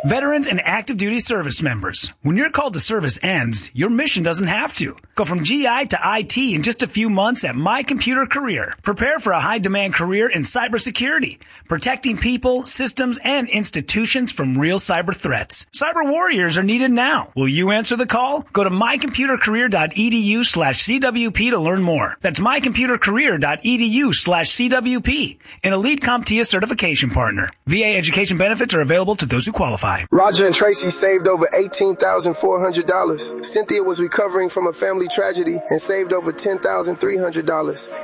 Veterans and active duty service members. When your call to service ends, your mission doesn't have to. Go from GI to IT in just a few months at My Computer Career. Prepare for a high-demand career in cybersecurity, protecting people, systems, and institutions from real cyber threats. Cyber warriors are needed now. Will you answer the call? Go to mycomputercareer.edu/CWP to learn more. That's mycomputercareer.edu/CWP, an elite CompTIA certification partner. VA education benefits are available to those who qualify. Roger and Tracy saved over $18,400. Cynthia was recovering from a family tragedy and saved over $10,300.